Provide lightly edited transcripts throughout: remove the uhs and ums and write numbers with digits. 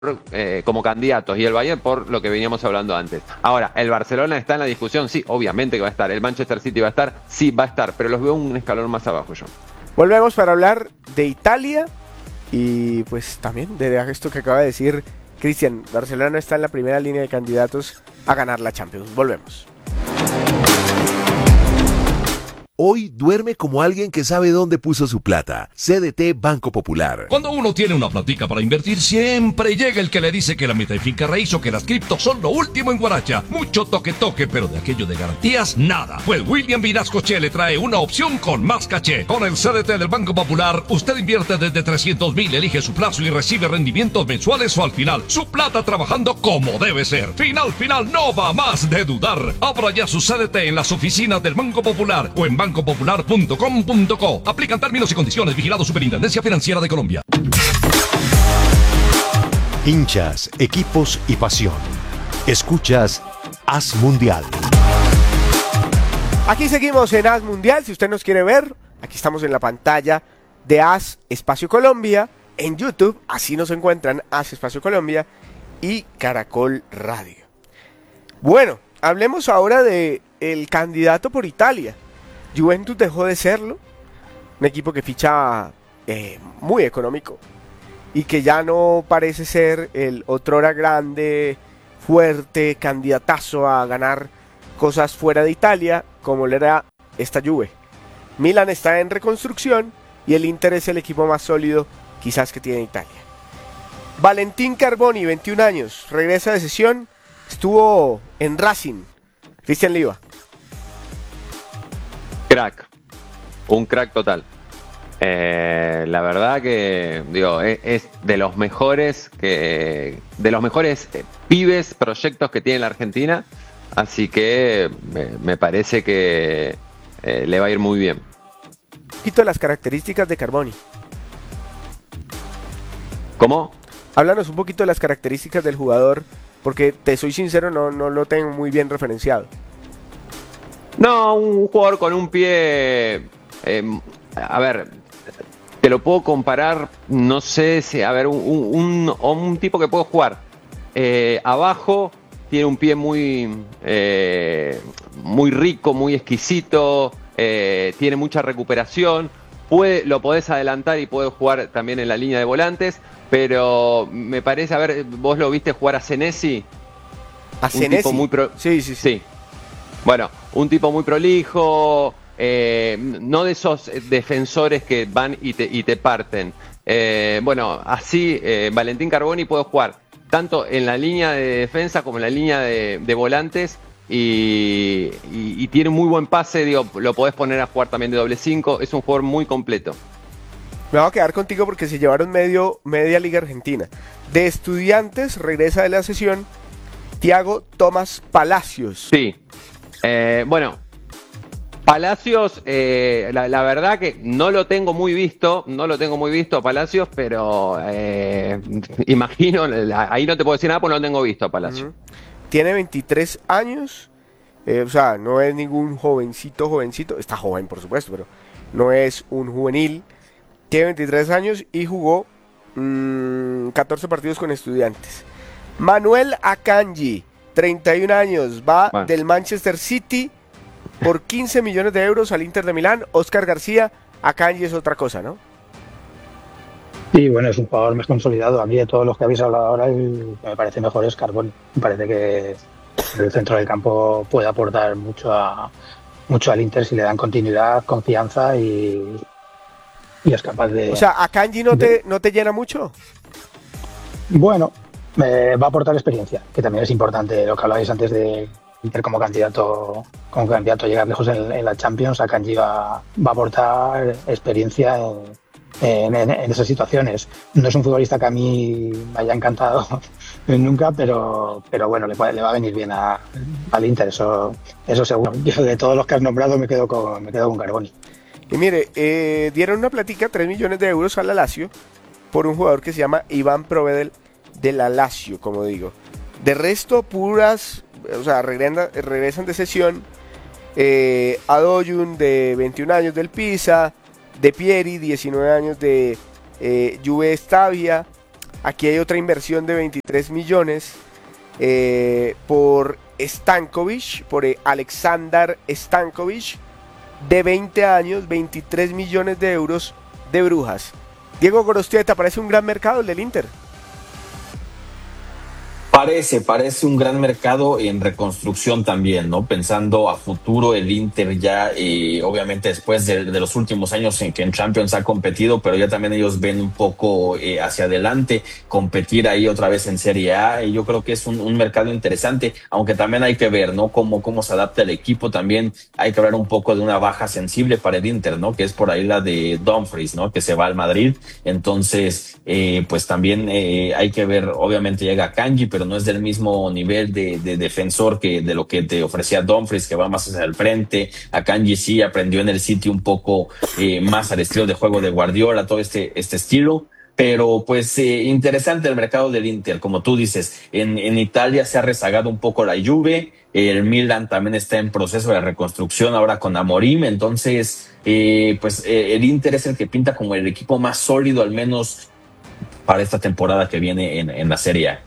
como candidatos y el Bayern por lo que veníamos hablando antes. Ahora, ¿el Barcelona está en la discusión? Sí, obviamente que va a estar. ¿El Manchester City va a estar? Sí, va a estar, pero los veo un escalón más abajo yo. Volvemos para hablar de Italia y pues también de esto que acaba de decir Cristian. Barcelona está en la primera línea de candidatos a ganar la Champions. Volvemos. Hoy duerme como alguien que sabe dónde puso su plata. CDT Banco Popular. Cuando uno tiene una platica para invertir, siempre llega el que le dice que la meta y finca raíz o que las criptos son lo último en Guaracha. Mucho toque, pero de aquello de garantías, nada. Pues William Vinascoche le trae una opción con más caché. Con el CDT del Banco Popular, usted invierte desde 300,000, elige su plazo y recibe rendimientos mensuales o al final. Su plata trabajando como debe ser. Final, no va más de dudar. Abra ya su CDT en las oficinas del Banco Popular o en bancopopular.com.co. Aplican términos y condiciones. Vigilado Superintendencia Financiera de Colombia. Hinchas, equipos y pasión. Escuchas Haz Mundial. Aquí seguimos en Haz Mundial. Si usted nos quiere ver, aquí estamos en la pantalla de Haz Espacio Colombia. En YouTube, así nos encuentran Haz Espacio Colombia y Caracol Radio. Bueno, hablemos ahora de el candidato por Italia. Juventus dejó de serlo, un equipo que ficha muy económico y que ya no parece ser el otrora grande, fuerte, candidatazo a ganar cosas fuera de Italia como le era esta Juve. Milan está en reconstrucción y el Inter es el equipo más sólido quizás que tiene Italia. Valentín Carboni, 21 años, regresa de cesión, estuvo en Racing. Cristian Liva. Crack, un crack total. La verdad que digo, es de los mejores pibes, proyectos que tiene la Argentina, así que me parece que le va a ir muy bien. Un poquito de las características de Carboni. ¿Cómo? Háblanos un poquito de las características del jugador, porque te soy sincero, no lo tengo muy bien referenciado. No, un jugador con un pie, a ver, te lo puedo comparar, no sé si, a ver, un tipo que puedo jugar abajo, tiene un pie muy rico, muy exquisito, tiene mucha recuperación, lo podés adelantar y puede jugar también en la línea de volantes, pero me parece, a ver, ¿vos lo viste jugar a Senesi? ¿A Senesi? Sí. Bueno, un tipo muy prolijo, no de esos defensores que van y te parten. Bueno, así Valentín Carboni puede jugar tanto en la línea de defensa como en la línea de volantes y tiene un muy buen pase, digo, lo podés poner a jugar también de doble 5, es un jugador muy completo. Me voy a quedar contigo porque se llevaron media Liga Argentina. De Estudiantes regresa de la sesión Thiago Tomás Palacios. Sí. Bueno, Palacios, la verdad que no lo tengo muy visto a Palacios, pero imagino, ahí no te puedo decir nada porque no lo tengo visto a Palacios. Tiene 23 años, o sea, no es ningún jovencito, está joven por supuesto, pero no es un juvenil. Tiene 23 años y jugó 14 partidos con Estudiantes. Manuel Akanji, 31 años, va del Manchester City por 15 millones de euros al Inter de Milán. Oscar García, Akanji es otra cosa, ¿no? Sí, bueno, es un jugador más consolidado. A mí de todos los que habéis hablado ahora, el que me parece mejor es Carboni. Me parece que el centro del campo puede aportar mucho al Inter si le dan continuidad, confianza y es capaz de... O sea, ¿Akanji no te llena mucho? Bueno, va a aportar experiencia, que también es importante. Lo que hablabais antes de Inter como candidato a llegar lejos en la Champions, Akanji va a aportar experiencia en esas situaciones. No es un futbolista que a mí me haya encantado nunca, pero bueno, le va a venir bien al Inter, eso seguro. Yo de todos los que has nombrado me quedo con Carboni. Y mire, dieron una platica, 3 millones de euros a la Lazio por un jugador que se llama Iván Provedel de la Lazio, como digo. De resto, puras, o sea, regresan de sesión Adoyun, de 21 años del Pisa, De Pieri, 19 años de Juve Stabia, Aquí hay otra inversión de 23 millones por Stankovic, por Aleksandar Stankovic, de 20 años, 23 millones de euros de Brujas. Diego Gorostieta, ¿parece un gran mercado el del Inter? Parece un gran mercado en reconstrucción también, ¿no? Pensando a futuro, el Inter ya, obviamente después de los últimos años en que en Champions ha competido, pero ya también ellos ven un poco hacia adelante, competir ahí otra vez en Serie A, y yo creo que es un mercado interesante, aunque también hay que ver, ¿no? Cómo se adapta el equipo, también hay que hablar un poco de una baja sensible para el Inter, ¿no? Que es por ahí la de Dumfries, ¿no? Que se va al Madrid, entonces, pues también hay que ver, obviamente llega Kanji, pero no es del mismo nivel de defensor que de lo que te ofrecía Dumfries, que va más hacia el frente. Akanji sí aprendió en el City un poco más al estilo de juego de Guardiola, todo este estilo. Pero pues interesante el mercado del Inter, como tú dices, en Italia se ha rezagado un poco la Juve, el Milan también está en proceso de reconstrucción ahora con Amorim, entonces pues el Inter es el que pinta como el equipo más sólido, al menos para esta temporada que viene en la Serie A.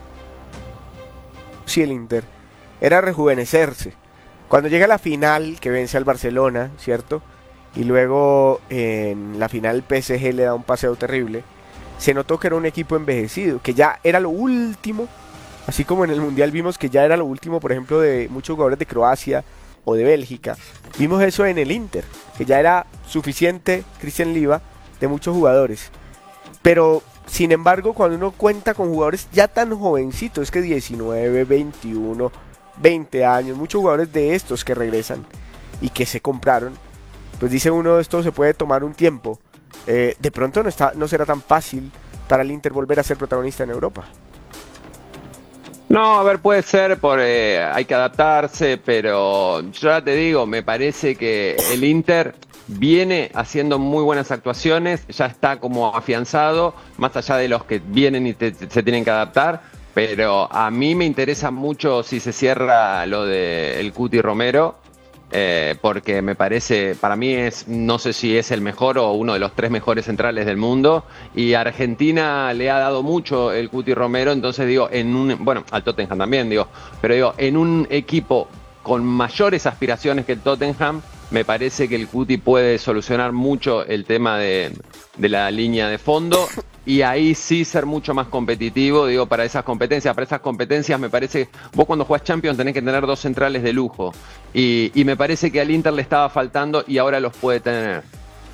Sí, el Inter era rejuvenecerse. Cuando llega a la final, que vence al Barcelona, ¿cierto? Y luego en la final el PSG le da un paseo terrible. Se notó que era un equipo envejecido, que ya era lo último, así como en el Mundial vimos que ya era lo último, por ejemplo, de muchos jugadores de Croacia o de Bélgica. Vimos eso en el Inter, que ya era suficiente Christian Liva de muchos jugadores. Pero sin embargo, cuando uno cuenta con jugadores ya tan jovencitos, es que 19, 21, 20 años, muchos jugadores de estos que regresan y que se compraron, pues dice uno, esto se puede tomar un tiempo. De pronto no será tan fácil para el Inter volver a ser protagonista en Europa. No, a ver, puede ser, hay que adaptarse, pero yo ya te digo, me parece que el Inter viene haciendo muy buenas actuaciones, ya está como afianzado, más allá de los que vienen y se tienen que adaptar, pero a mí me interesa mucho si se cierra lo de el Cuti Romero, porque me parece, para mí no sé si es el mejor o uno de los 3 mejores centrales del mundo, y a Argentina le ha dado mucho el Cuti Romero, entonces digo, bueno, al Tottenham también digo, pero digo, en un equipo con mayores aspiraciones que el Tottenham, me parece que el Cuti puede solucionar mucho el tema de la línea de fondo y ahí sí ser mucho más competitivo, digo, para esas competencias. Para esas competencias me parece, vos cuando jugás Champions tenés que tener 2 centrales de lujo y me parece que al Inter le estaba faltando y ahora los puede tener.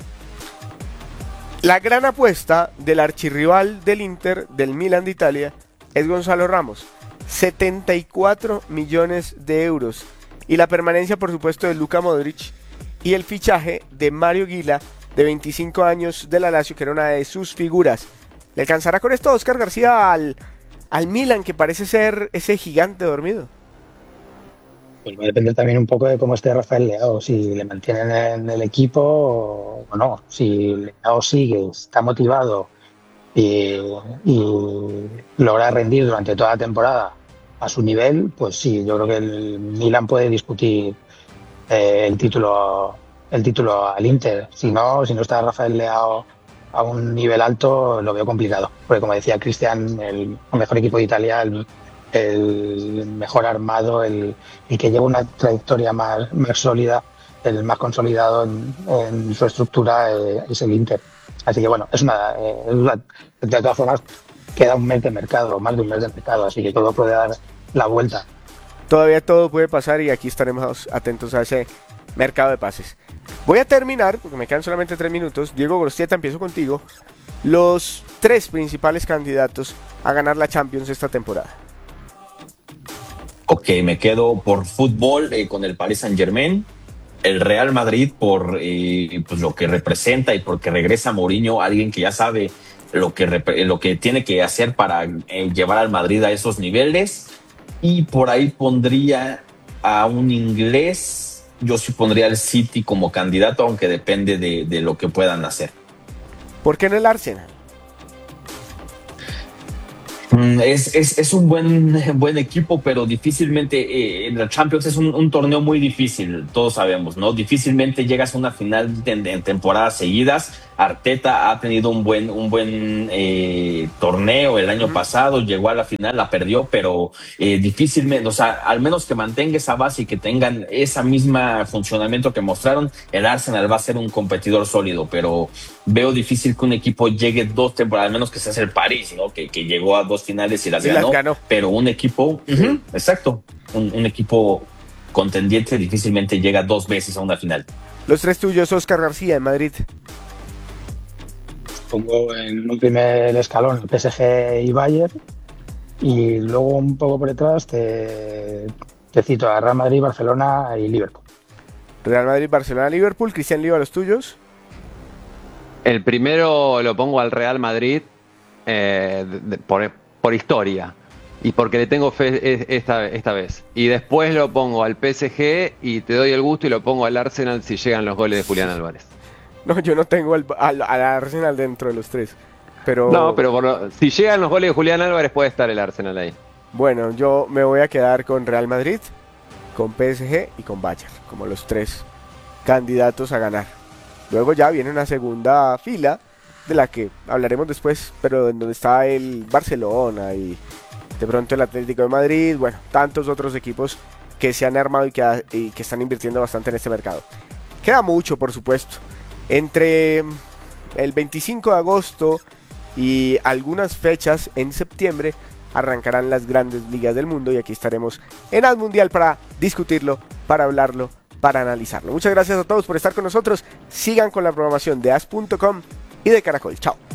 La gran apuesta del archirrival del Inter, del Milan de Italia, es Gonzalo Ramos. 74 millones de euros. Y la permanencia, por supuesto, de Luka Modric y el fichaje de Mario Guila, de 25 años, de la Lazio, que era una de sus figuras. ¿Le alcanzará con esto Oscar García al Milan, que parece ser ese gigante dormido? Pues va a depender también un poco de cómo esté Rafael Leao, si le mantienen en el equipo o no. Si Leao sigue, está motivado y logra rendir durante toda la temporada a su nivel, pues sí, yo creo que el Milan puede discutir el título al Inter. Si no está Rafael Leao a un nivel alto, lo veo complicado, porque como decía Cristian, el mejor equipo de Italia, el mejor armado, el que lleva una trayectoria más sólida, el más consolidado en su estructura, es el Inter. Así que bueno, de todas formas queda un mes de mercado, más de un mes de mercado, así que todo puede dar la vuelta. Todavía todo puede pasar y aquí estaremos atentos a ese mercado de pases. Voy a terminar, porque me quedan solamente 3 minutos. Diego Gorostieta, empiezo contigo. Los 3 principales candidatos a ganar la Champions esta temporada. Ok, me quedo por fútbol con el Paris Saint-Germain, el Real Madrid por pues lo que representa y porque regresa Mourinho, alguien que ya sabe lo que tiene que hacer para llevar al Madrid a esos niveles. Y por ahí pondría a un inglés, yo sí pondría al City como candidato, aunque depende de lo que puedan hacer. ¿Por qué no el Arsenal? Es un buen equipo, pero difícilmente en la Champions es un torneo muy difícil, todos sabemos, ¿no? Difícilmente llegas a una final en temporadas seguidas. Arteta ha tenido un buen torneo el año pasado, llegó a la final, la perdió, pero difícilmente, o sea, al menos que mantenga esa base y que tengan esa misma funcionamiento que mostraron, el Arsenal va a ser un competidor sólido, pero veo difícil que un equipo llegue 2 temporadas, al menos que sea el París, ¿no? Que llegó a 2 finales y las ganó. Pero un equipo, exacto, un equipo contendiente difícilmente llega 2 veces a una final. Los 3 tuyos, Oscar García, en Madrid. Pongo en un primer escalón el PSG y Bayern, y luego un poco por detrás te cito a Real Madrid, Barcelona y Liverpool. Real Madrid, Barcelona, Liverpool. Cristian Lío, los tuyos. El primero lo pongo al Real Madrid por historia y porque le tengo fe esta vez. Y después lo pongo al PSG y te doy el gusto y lo pongo al Arsenal si llegan los goles de Julián Álvarez. No, yo no tengo al Arsenal dentro de los 3. Pero... No, pero si llegan los goles de Julián Álvarez puede estar el Arsenal ahí. Bueno, yo me voy a quedar con Real Madrid, con PSG y con Bayern, como los 3 candidatos a ganar. Luego ya viene una segunda fila, de la que hablaremos después, pero en donde está el Barcelona y de pronto el Atlético de Madrid, bueno, tantos otros equipos que se han armado y que están invirtiendo bastante en este mercado. Queda mucho, por supuesto. Entre el 25 de agosto y algunas fechas en septiembre arrancarán las grandes ligas del mundo y aquí estaremos en As Mundial para discutirlo, para hablarlo, para analizarlo. Muchas gracias a todos por estar con nosotros. Sigan con la programación de as.com y de Caracol. Chao.